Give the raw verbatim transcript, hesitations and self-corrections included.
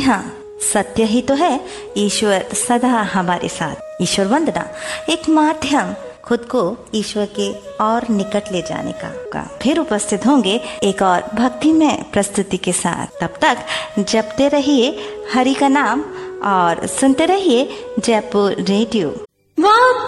हाँ, सत्य ही तो है, ईश्वर सदा हमारे साथ। ईश्वर वंदना एक माध्यम खुद को ईश्वर के और निकट ले जाने का, का। फिर उपस्थित होंगे एक और भक्तिमय प्रस्तुति के साथ। तब तक जपते रहिए हरि का नाम और सुनते रहिए जयपुर रेडियो।